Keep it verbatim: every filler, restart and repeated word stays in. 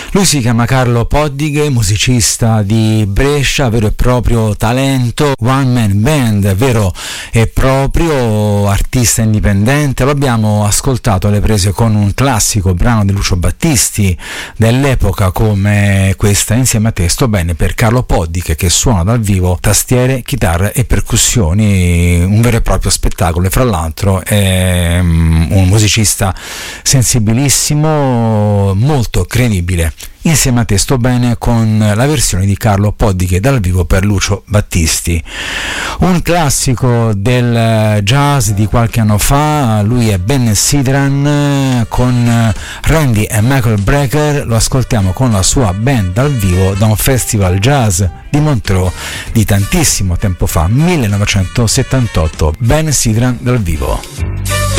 Lui si chiama Carlo Poddighe, musicista di Brescia, vero e proprio talento, one man band, vero e proprio artista indipendente. Lo abbiamo ascoltato alle prese con un classico brano di Lucio Battisti dell'epoca come questa, Insieme a te sto bene, per Carlo Poddighe, che suona dal vivo tastiere, chitarre e percussioni, un vero e proprio spettacolo. E fra l'altro è un musicista sensibilissimo, molto credibile. Insieme a te sto bene, con la versione di Carlo Poddighe dal vivo per Lucio Battisti, un classico del jazz di qualche anno fa. Lui è Ben Sidran con Randy e Michael Brecker. Lo ascoltiamo con la sua band dal vivo da un festival jazz di Montreux di tantissimo tempo fa, millenovecentosettantotto. Ben Sidran dal vivo.